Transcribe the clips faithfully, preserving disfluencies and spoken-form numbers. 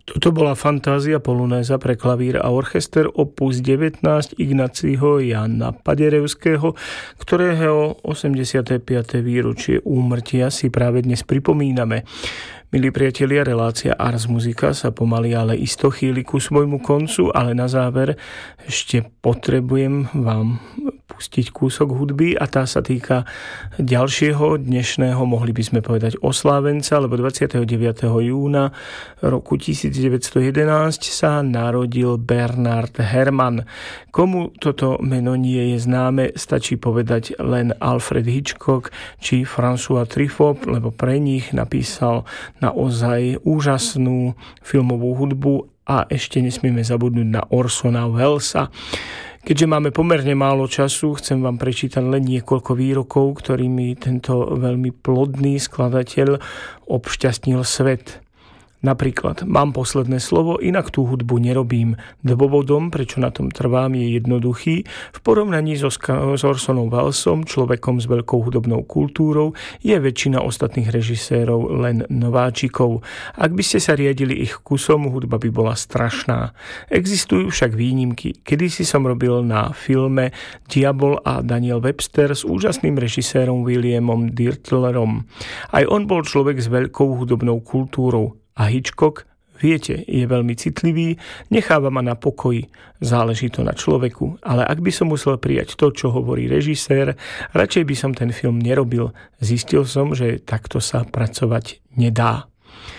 Toto bola Fantázia polonéza pre klavír a orchester opus devätnásť Ignáciho Jána Paderewského, ktorého osemdesiate piate výročie úmrtia si práve dnes pripomíname. Milí priatelia, relácia Ars Musica sa pomaly, ale isto chýli ku svojmu koncu, ale na záver ešte potrebujem vám pustiť kúsok hudby a tá sa týka ďalšieho dnešného, mohli by sme povedať oslávenca, lebo dvadsiateho deviateho júna roku devätnásťstojedenásť sa narodil Bernard Herrmann. Komu toto meno nie je známe, stačí povedať len Alfred Hitchcock či François Truffaut, lebo pre nich napísal naozaj úžasnú filmovú hudbu a ešte nesmieme zabudnúť na Orsona Wellesa. Keďže máme pomerne málo času, chcem vám prečítať len niekoľko výrokov, ktorými tento veľmi plodný skladateľ obšťastnil svet. Napríklad, mám posledné slovo, inak tú hudbu nerobím. Dôvodom, prečo na tom trvám, je jednoduchý. V porovnaní so, s Orsonom Wellesom, človekom s veľkou hudobnou kultúrou, je väčšina ostatných režisérov len nováčikov. Ak by ste sa riadili ich kusom, hudba by bola strašná. Existujú však výnimky. Kedysi som robil na filme Diabol a Daniel Webster s úžasným režisérom Williamom Dirtlerom. Aj on bol človek s veľkou hudobnou kultúrou. A Hitchcock, viete, je veľmi citlivý, necháva ma na pokoji. Záleží to na človeku, ale ak by som musel prijať to, čo hovorí režisér, radšej by som ten film nerobil. Zistil som, že takto sa pracovať nedá.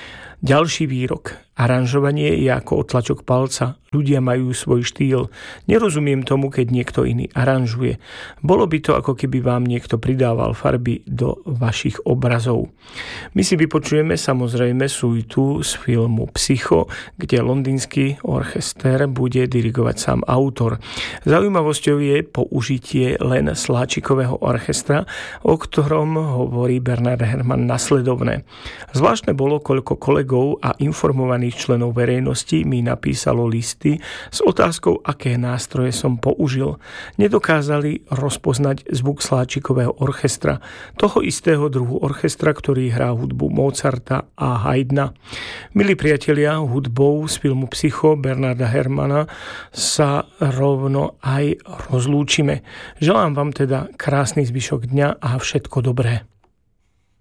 Ďalší výrok. Aranžovanie je ako otlačok palca. Ľudia majú svoj štýl. Nerozumiem tomu, keď niekto iný aranžuje. Bolo by to, ako keby vám niekto pridával farby do vašich obrazov. My si vypočujeme samozrejme suitu z filmu Psycho, kde londýnsky orchester bude dirigovať sám autor. Zaujímavosťou je použitie len sláčikového orchestra, o ktorom hovorí Bernard Herrmann nasledovné. Zvláštne bolo, koľko kolegov a informovaných členov verejnosti mi napísalo listy s otázkou, aké nástroje som použil. Nedokázali rozpoznať zvuk sláčikového orchestra, toho istého druhu orchestra, ktorý hrá hudbu Mozarta a Haydna. Milí priatelia, hudbou z filmu Psycho Bernarda Herrmanna sa rovno aj rozlúčime. Želám vám teda krásny zvyšok dňa a všetko dobré.